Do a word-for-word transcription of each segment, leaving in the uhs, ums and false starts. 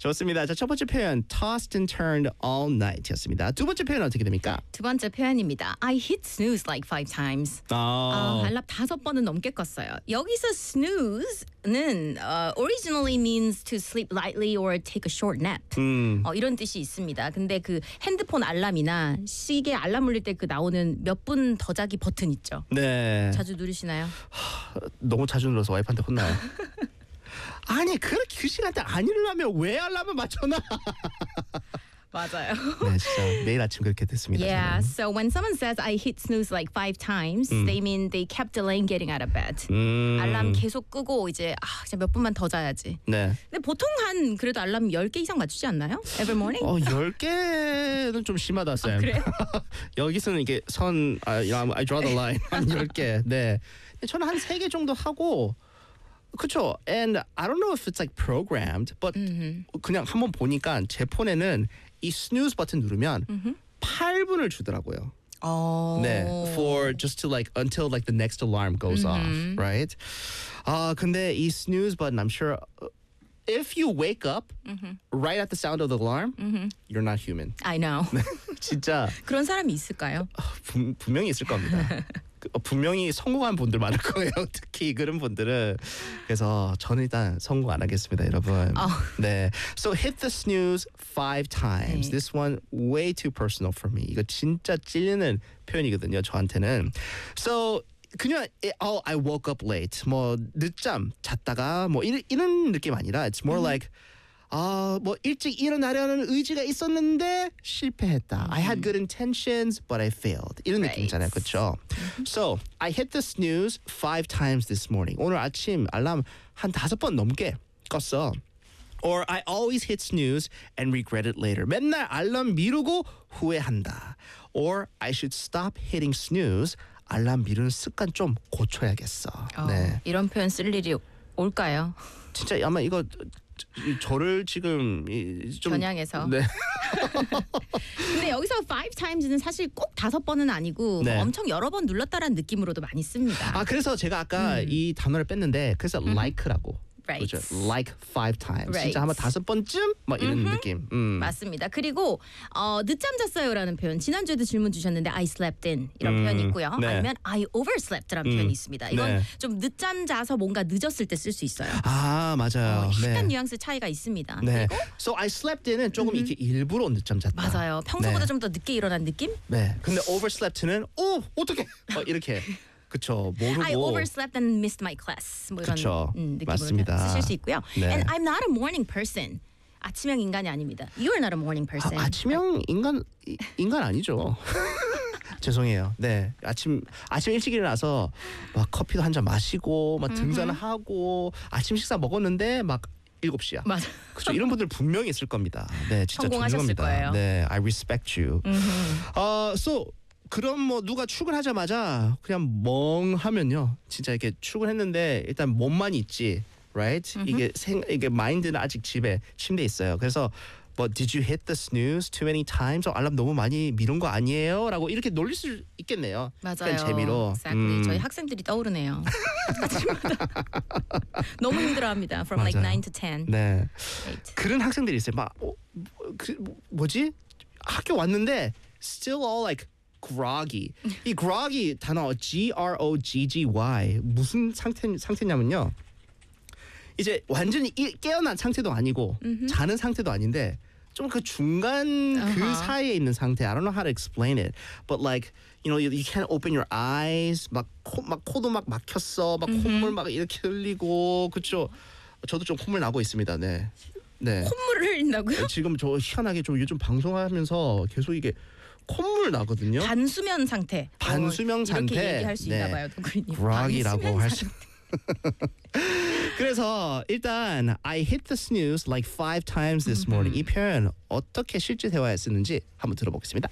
좋습니다. 자, 첫 번째 표현 tossed and turned all night였습니다. 두 번째 표현 어떻게 됩니까? 두 번째 표현입니다. I hit snooze like five times. 아, 아, 알람 다섯 번은 넘게 껐어요. 여기서 snooze는 uh, originally means to sleep lightly or take a short nap. 음. 어, 이런 뜻이 있습니다. 근데 그 핸드폰 알람이나 시계 알람 울릴 때 그 나오는 몇 분 더 자기 버튼 있죠. 네. 자주 누르시나요? 너무 자주 눌러서 와이프한테 혼나요. 아니 그렇게 그 시간대 안 일어나면 왜 알람을 맞춰놔? 맞아요. 네, 진짜 매일 아침 그렇게 됐습니다. Yeah, 저는. so when someone says I hit snooze like five times, they mean they kept delaying getting out of bed. 음. 알람 계속 끄고 이제 아, 이제 몇 분만 더 자야지. 네. 근데 보통 한 그래도 알람 열 개 이상 맞추지 않나요? Every morning? 어, 열 개는 좀 심하다, 쌤. 아, 그래요? 여기서는 이게 선, 아, I draw the line. 한 열 개. 네. 저는 한 세 개 정도 하고, 그쵸. And I don't know if it's like programmed, but 음흠. 그냥 한번 보니까 제 폰에는 이 snooze 버튼 누르면 음흠. 팔 분을 주더라고요. 어. 네, for just to like until like the next alarm goes off, right? 아 근데 이 snooze button, I'm sure uh, if you wake up right at the sound of the alarm, you're not human. I know. 진짜 그런 사람이 있을까요? 분, 분명히 있을 겁니다. 그, 어, 분명히 성공한 분들 많을 거예요. 특히 그런 분들은. 그래서 저는 일단 성공 안 하겠습니다, 여러분. 어. 네. So hit the snooze five times. 네. This one way too personal for me. 이거 진짜 찔리는 표현이거든요, 저한테는. So 그냥 oh, I woke up late. 뭐 늦잠 잤다가 뭐 이런, 이런 느낌 아니라 it's more like 아, 뭐 일찍 일어나려는 의지가 있었는데 실패했다. I had good intentions, but I failed. 이런 Right. 느낌이잖아요, 그렇죠? So I hit the snooze five times this morning. 오늘 아침 알람 한 다섯 번 넘게 껐어. Or I always hit snooze and regret it later. 맨날 알람 미루고 후회한다. Or I should stop hitting snooze. 알람 미루는 습관 좀 고쳐야겠어. 어, 네, 이런 표현 쓸 일이 올까요? 진짜 아마 이거 이- 저를 지금 이- 좀 겨냥해서. 네. 근데 여기서 five times는 사실 꼭 다섯 번은 아니고 네. 뭐 엄청 여러 번 눌렀다라는 느낌으로도 많이 씁니다. 아 그래서 제가 아까 이 단어를 뺐는데 그래서 like라고 Right. 그죠? Like five times. Right. 진짜 한번 다섯 번쯤 막 이런 느낌. 음. 맞습니다. 그리고 어, 늦잠 잤어요라는 표현 지난주에도 질문 주셨는데 I slept in 이런 음, 표현이 있고요. 네. 아니면 I overslept라는 표현이 있습니다. 이건 네. 좀 늦잠 자서 뭔가 늦었을 때 쓸 수 있어요. 아 맞아요. 어, 약간 네. 뉘앙스 차이가 있습니다. 네. 그리고 So I slept in은 조금 이렇게 일부러 늦잠 잤다. 맞아요. 평소보다 네. 좀 더 늦게 일어난 느낌? 네. 근데 overslept는 오 어떻게? 어, 이렇게. 그쵸. 모르고. I overslept and missed my class. 뭐 이런 그쵸. 음, 느낌으로 맞습니다. 쓰실 수 있고요. 네. And I'm not a morning person. 아침형 인간이 아닙니다. You're not a morning person. 아, 아침형 인간 이- 인간 아니죠. 죄송해요. 네 아침 아침 일찍 일어나서 막 커피도 한 잔 마시고 막 등산하고 아침 식사 먹었는데 막 일곱 시야. 맞아. 그렇죠. 이런 분들 분명히 있을 겁니다. 네, 진짜 성공하셨을 존중합니다. 거예요. 네, I respect you. 어, so 그럼 뭐 누가 출근하자마자 그냥 멍하면요, 진짜 이렇게 출근했는데 일단 몸만 있지, right? 이게 생 이게 마인드는 아직 집에 침대에 있어요. 그래서 뭐 did you hit the snooze too many times? 어, 알람 너무 많이 미룬 거 아니에요?라고 이렇게 놀릴 수 있겠네요. 맞아요. 그냥 재미로. Exactly. 음. 저희 학생들이 떠오르네요. 아침마다. 너무 힘들어합니다. From like 맞아요. nine to ten. 네. eight. 그런 학생들이 있어요. 막 어, 뭐, 그, 뭐, 뭐지? 학교 왔는데 still all like groggy. 이 groggy 단어 G R O G G Y 무슨 상태 상태냐면요. 이제 완전히 이, 깨어난 상태도 아니고 자는 상태도 아닌데 좀 그 중간 그 Uh-huh. 사이에 있는 상태. I don't know how to explain it, but like you know you, you can't open your eyes. 막 코 막 코도 막 막혔어. 막 콧물 막 이렇게 흘리고 그렇죠. 저도 좀 콧물 나고 있습니다. 네. 네. 콧물을 흘린다고요? 지금 저 희한하게 좀 요즘 방송하면서 계속 이게 콧물 나거든요. 반수면 상태. 반수면 어, 상태. 이렇게 얘기할 수 네. 있나 봐요. 동그리님. groggy라고 반수면 할 수. 상태. 그래서 일단 I hit the snooze like five times this morning. 이 표현 어떻게 실제 대화에 쓰는지 한번 들어보겠습니다.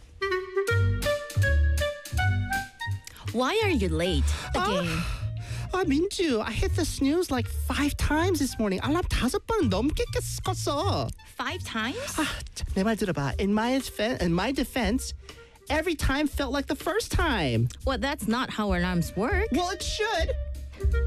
Why are you late again? 아 민주, I hit the snooze like five times this morning. 알람 다섯 번 넘게 껐어. Five times? 아, 내 말 들어봐. In my defense, in my defense, every time felt like the first time. Well, that's not how alarms work. Well, it should.